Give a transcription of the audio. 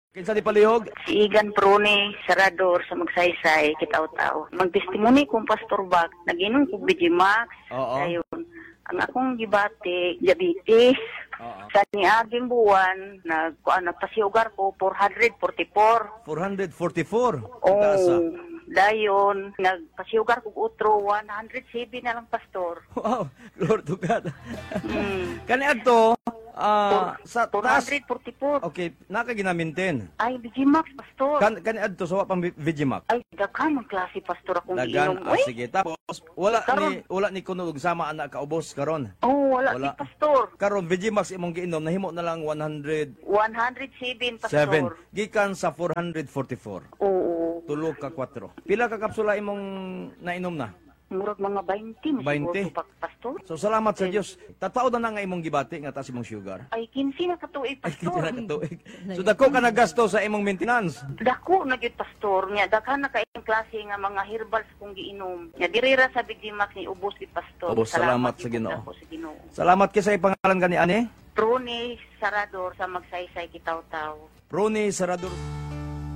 Kinsa di palihog? Si Igan Prone, Sarador sa Magsaysay, Kitaw-Taw. Magtestimony kong Pastor Bak, nag-inom ko Vigimax. Oo. Ayun. Ang akong gibati, diabetes. Oo. Sa niaging buwan, nagpasiugar ko 444. 444. Oh, Taasa. dayon, nagpasiugar ko utro 107 na lang, Pastor. Wow, Lord to God. Mm. Kani adto sa taas. 444. Okay, nakaginamintin. Ay, Vigimax, Pastor. Kani adto sa wa pang Vigimax. Ay, daghan ang klase, Pastor, akong Dagan, giinom. Uy, sige. Tapos wala Karon. ni kuno og sama anak kaubos karon. oh, wala, Wala. si Pastor. Karon Vigimax imong giinom nahimo na lang 107 107, Pastor. gikan sa 444. Oo. Tulo ka 4. Pila ka kapsula imong nainom na? Murag mga 20. 20. Pastor. So salamat sa Dios. Tataw na nga imong gibati nga taas imong sugar. Ay, 15 na katuig, Ay, Pastor. kinsa na katuig. So dako ka nagasto sa imong maintenance. Dako na gyud, Pastor. Nya daghan na kayong klase nga mga herbals kung giinom. Nya dirira sa Vigimax ni ubos gid, Pastor. Ubos, salamat sa gyud Ginoo. ako sa Ginoo. Salamat kay sa ipangalan gani ani. Prone Sarador sa Magsaysay, Kitaw-Taw. Prone Sarador.